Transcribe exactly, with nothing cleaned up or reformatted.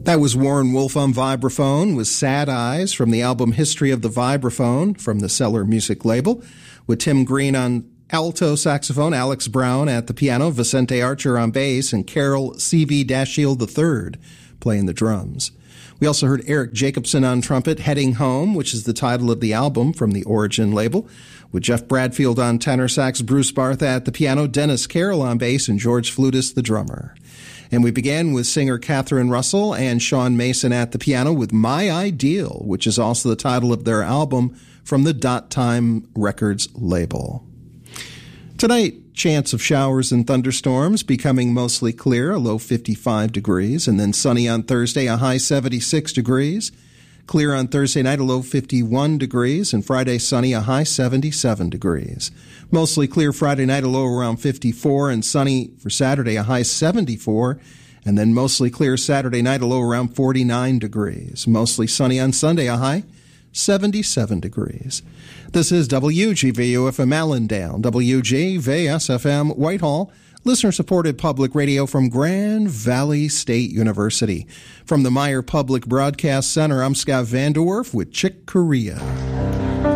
That was Warren Wolf on vibraphone with Sad Eyes from the album History of the Vibraphone from the Cellar Music label, with Tim Green on alto saxophone, Alex Brown at the piano, Vicente Archer on bass, and Carol C V Dashiell the third playing the drums. We also heard Eric Jacobson on trumpet, Heading Home, which is the title of the album from the Origin label, with Jeff Bradfield on tenor sax, Bruce Barth at the piano, Dennis Carroll on bass, and George Flutis the drummer. And we began with singer Catherine Russell and Sean Mason at the piano with My Ideal, which is also the title of their album from the Dot Time Records label. Tonight, chance of showers and thunderstorms, becoming mostly clear, a low fifty-five degrees, and then sunny on Thursday, a high seventy-six degrees. Clear on Thursday night, a low fifty-one degrees, and Friday sunny, a high seventy-seven degrees. Mostly clear Friday night, a low around fifty-four, and sunny for Saturday, a high seventy-four, and then mostly clear Saturday night, a low around forty-nine degrees. Mostly sunny on Sunday, a high seventy-seven degrees. This is W G V U F M Allendale, W G V S F M Whitehall, listener-supported public radio from Grand Valley State University. From the Meyer Public Broadcast Center, I'm Scott Vanderwerf with Chick Corea.